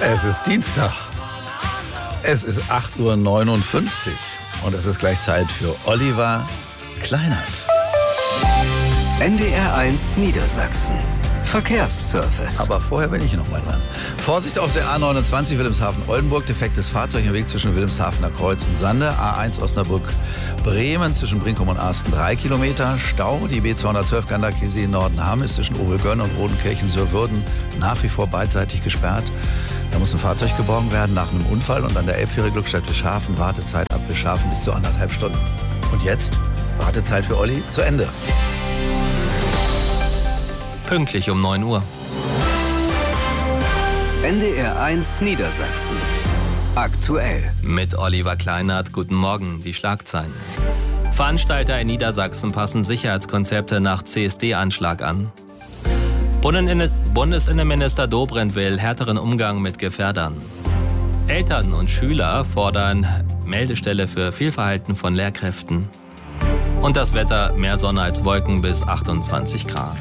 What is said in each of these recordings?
Es ist Dienstag. Es ist 8:59 Uhr und es ist gleich Zeit für Oliver Kleinert. NDR1 Niedersachsen. Verkehrsservice. Aber vorher bin ich noch mal dran. Vorsicht auf der A29 Wilhelmshaven-Oldenburg. Defektes Fahrzeug im Weg zwischen Wilhelmshavener Kreuz und Sande. A1 Osnabrück-Bremen zwischen Brinkum und Arsten 3 Kilometer. Stau. Die B212 Gandakesee Norden-Hamm ist zwischen Ovelgönn und Rodenkirchen-Sörwürden nach wie vor beidseitig gesperrt. Da muss ein Fahrzeug geborgen werden nach einem Unfall und an der Elbfähre Glückstadt-Wischhafen Wartezeit ab Wischhafen bis zu 1,5 Stunden. Und jetzt Wartezeit für Olli zu Ende. Pünktlich um 9 Uhr. NDR1 Niedersachsen. Aktuell. Mit Oliver Kleinert. Guten Morgen. Die Schlagzeilen. Veranstalter in Niedersachsen passen Sicherheitskonzepte nach CSD-Anschlag an. Bundesinnenminister Dobrindt will härteren Umgang mit Gefährdern. Eltern und Schüler fordern Meldestelle für Fehlverhalten von Lehrkräften. Und das Wetter: mehr Sonne als Wolken bis 28 Grad.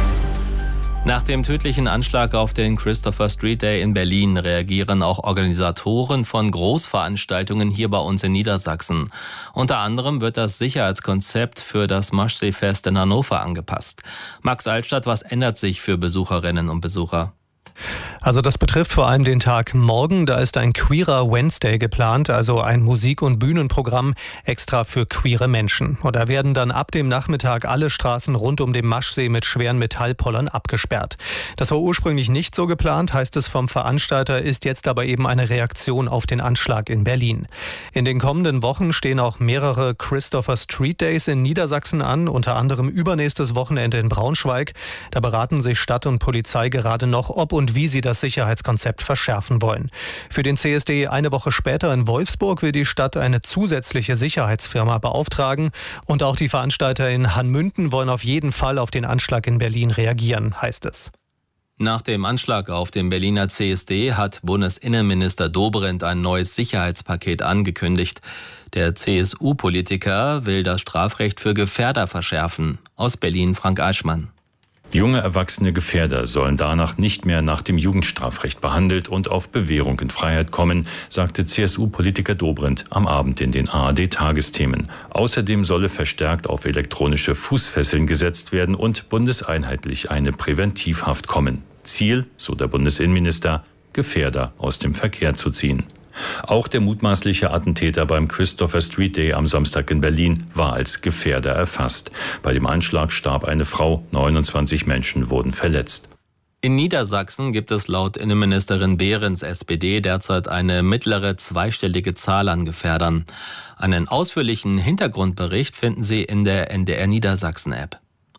Nach dem tödlichen Anschlag auf den Christopher Street Day in Berlin reagieren auch Organisatoren von Großveranstaltungen hier bei uns in Niedersachsen. Unter anderem wird das Sicherheitskonzept für das Maschseefest in Hannover angepasst. Max Altstadt, was ändert sich für Besucherinnen und Besucher? Also das betrifft vor allem den Tag morgen. Da ist ein Queerer Wednesday geplant, also ein Musik- und Bühnenprogramm extra für queere Menschen. Und da werden dann ab dem Nachmittag alle Straßen rund um den Maschsee mit schweren Metallpollern abgesperrt. Das war ursprünglich nicht so geplant, heißt es vom Veranstalter, ist jetzt aber eben eine Reaktion auf den Anschlag in Berlin. In den kommenden Wochen stehen auch mehrere Christopher Street Days in Niedersachsen an, unter anderem übernächstes Wochenende in Braunschweig. Da beraten sich Stadt und Polizei gerade noch, ob und wie sie das Sicherheitskonzept verschärfen wollen. Für den CSD eine Woche später in Wolfsburg will die Stadt eine zusätzliche Sicherheitsfirma beauftragen. Und auch die Veranstalter in Hanmünden wollen auf jeden Fall auf den Anschlag in Berlin reagieren, heißt es. Nach dem Anschlag auf den Berliner CSD hat Bundesinnenminister Dobrindt ein neues Sicherheitspaket angekündigt. Der CSU-Politiker will das Strafrecht für Gefährder verschärfen. Aus Berlin Frank Eichmann. Junge erwachsene Gefährder sollen danach nicht mehr nach dem Jugendstrafrecht behandelt und auf Bewährung in Freiheit kommen, sagte CSU-Politiker Dobrindt am Abend in den ARD-Tagesthemen. Außerdem solle verstärkt auf elektronische Fußfesseln gesetzt werden und bundeseinheitlich eine Präventivhaft kommen. Ziel, so der Bundesinnenminister, Gefährder aus dem Verkehr zu ziehen. Auch der mutmaßliche Attentäter beim Christopher Street Day am Samstag in Berlin war als Gefährder erfasst. Bei dem Anschlag starb eine Frau, 29 Menschen wurden verletzt. In Niedersachsen gibt es laut Innenministerin Behrens SPD derzeit eine mittlere zweistellige Zahl an Gefährdern. Einen ausführlichen Hintergrundbericht finden Sie in der NDR Niedersachsen App.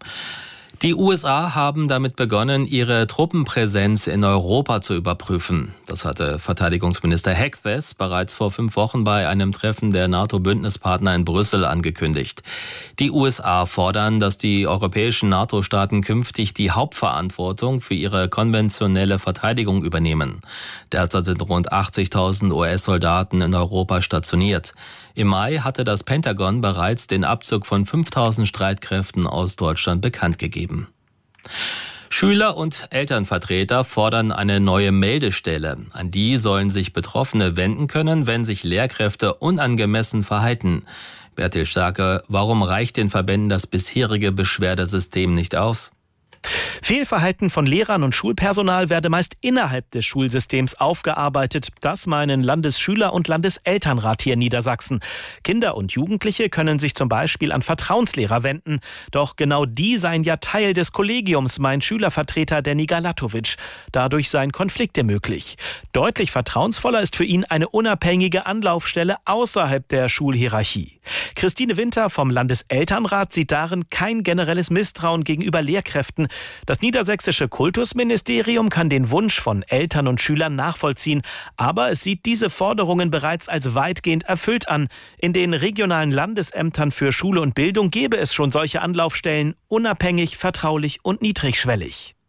Die USA haben damit begonnen, ihre Truppenpräsenz in Europa zu überprüfen. Das hatte Verteidigungsminister Hegseth bereits vor 5 Wochen bei einem Treffen der NATO-Bündnispartner in Brüssel angekündigt. Die USA fordern, dass die europäischen NATO-Staaten künftig die Hauptverantwortung für ihre konventionelle Verteidigung übernehmen. Derzeit sind rund 80.000 US-Soldaten in Europa stationiert. Im Mai hatte das Pentagon bereits den Abzug von 5.000 Streitkräften aus Deutschland bekannt gegeben. Schüler und Elternvertreter fordern eine neue Meldestelle. An die sollen sich Betroffene wenden können, wenn sich Lehrkräfte unangemessen verhalten. Bertil Starke, warum reicht den Verbänden das bisherige Beschwerdesystem nicht aus? Fehlverhalten von Lehrern und Schulpersonal werde meist innerhalb des Schulsystems aufgearbeitet. Das meinen Landesschüler- und Landeselternrat hier in Niedersachsen. Kinder und Jugendliche können sich zum Beispiel an Vertrauenslehrer wenden. Doch genau die seien ja Teil des Kollegiums, meint Schülervertreter Denny Galatovic. Dadurch seien Konflikte möglich. Deutlich vertrauensvoller ist für ihn eine unabhängige Anlaufstelle außerhalb der Schulhierarchie. Christine Winter vom Landeselternrat sieht darin kein generelles Misstrauen gegenüber Lehrkräften. Das niedersächsische Kultusministerium kann den Wunsch von Eltern und Schülern nachvollziehen, aber es sieht diese Forderungen bereits als weitgehend erfüllt an. In den regionalen Landesämtern für Schule und Bildung gäbe es schon solche Anlaufstellen, unabhängig, vertraulich und niedrigschwellig.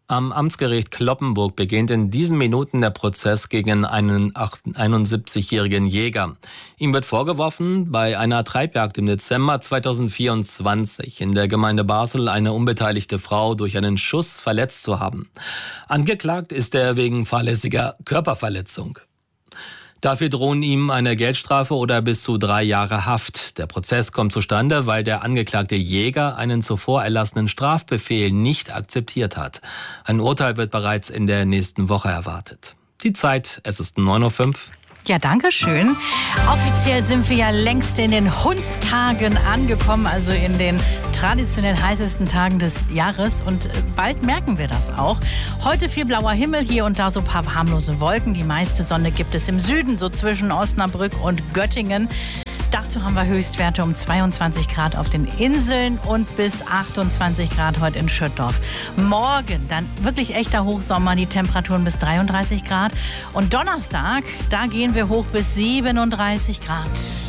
Am Amtsgericht Cloppenburg beginnt in diesen Minuten der Prozess gegen einen 71-jährigen Jäger. Ihm wird vorgeworfen, bei einer Treibjagd im Dezember 2024 in der Gemeinde Basel eine unbeteiligte Frau durch einen Schuss verletzt zu haben. Angeklagt ist er wegen fahrlässiger Körperverletzung. Dafür drohen ihm eine Geldstrafe oder bis zu 3 Jahre Haft. Der Prozess kommt zustande, weil der angeklagte Jäger einen zuvor erlassenen Strafbefehl nicht akzeptiert hat. Ein Urteil wird bereits in der nächsten Woche erwartet. Die Zeit, es ist 9:05 Uhr. Ja, danke schön. Offiziell sind wir ja längst in den Hundstagen angekommen, also in den traditionell heißesten Tagen des Jahres. Und bald merken wir das auch. Heute viel blauer Himmel, hier und da so ein paar harmlose Wolken. Die meiste Sonne gibt es im Süden, so zwischen Osnabrück und Göttingen. Dazu haben wir Höchstwerte um 22 Grad auf den Inseln und bis 28 Grad heute in Schüttorf. Morgen dann wirklich echter Hochsommer, die Temperaturen bis 33 Grad. Und Donnerstag, da gehen wir hoch bis 37 Grad.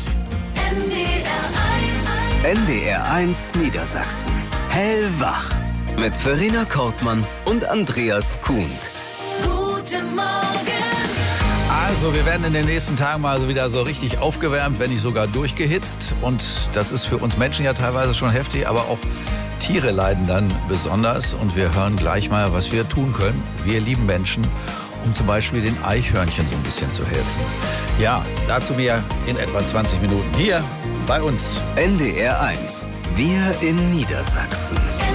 NDR 1 Niedersachsen. Hellwach. Mit Verena Kortmann und Andreas Kuhnt. Guten Morgen. Also wir werden in den nächsten Tagen mal wieder so richtig aufgewärmt, wenn nicht sogar durchgehitzt. Und das ist für uns Menschen ja teilweise schon heftig, aber auch Tiere leiden dann besonders. Und wir hören gleich mal, was wir tun können, wir lieben Menschen, um zum Beispiel den Eichhörnchen so ein bisschen zu helfen. Ja, dazu mehr in etwa 20 Minuten hier bei uns. NDR 1. Wir in Niedersachsen.